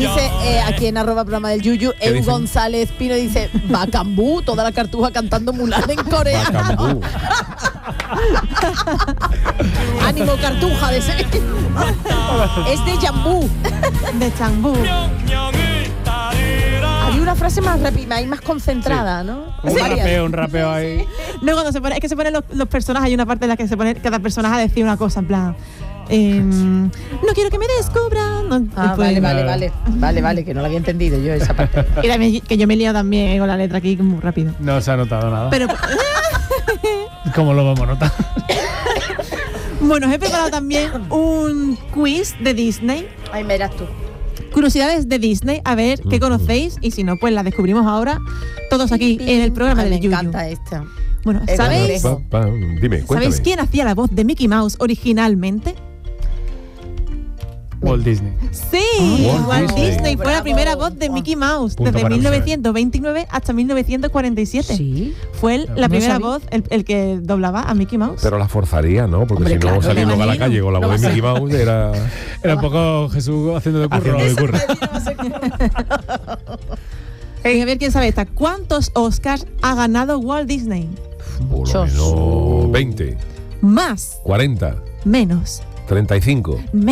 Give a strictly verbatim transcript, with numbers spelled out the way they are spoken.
Dice eh, aquí en arroba programa del Yuyu, Eu dicen? González Pino dice Bacambú, toda la cartuja cantando Mulan en coreano. Bacambú. Ánimo cartuja de ese. Es de Jambú. De Changbu. Había una frase más rápida y más concentrada, Sí. ¿no? Un Varias. rapeo, un rapeo ahí. No, cuando se pone, es que se ponen los, los personajes, hay una parte en la que se pone cada personaje a decir una cosa, en plan. Eh, no quiero que me descubran. No, Ah, después- vale, vale, vale. Vale, vale, que no lo había entendido yo esa parte. Y también que yo me he liado también eh, con la letra aquí muy rápido. No se ha notado nada. Pero ¿Cómo lo vamos a notar? bueno, os he preparado también un quiz de Disney. Ay, me dirás tú. Curiosidades de Disney, a ver qué conocéis y si no, pues las descubrimos ahora todos aquí en el programa Ay, del me Yuyu. encanta esta. Bueno, El ¿sabéis, cangrejo. Pa, pa, dime, cuéntame. ¿sabéis quién hacía la voz de Mickey Mouse originalmente? Walt Disney. Sí, Walt Walt Disney, Disney. fue la Bravo. primera voz de Mickey Mouse Punto desde para mil Elizabeth. novecientos veintinueve hasta mil novecientos cuarenta y siete. Sí. Fue el- la No primera sabía. voz, el, el que doblaba a Mickey Mouse. Pero la forzaría, ¿no? Porque Hombre, si no, claro, salir me luego a la imagino. calle con la No voz de va a Mickey Mouse era... Era un poco Jesús haciendo de curro. Haciendo de curro. Eh, a ver quién sabe esta. ¿Cuántos Oscars ha ganado Walt Disney? Por lo Muchos. menos veinte, Más, cuarenta, menos. treinta y cinco.